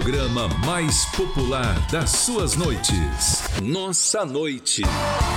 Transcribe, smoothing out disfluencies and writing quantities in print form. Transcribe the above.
programa mais popular das suas noites. Nossa Noite.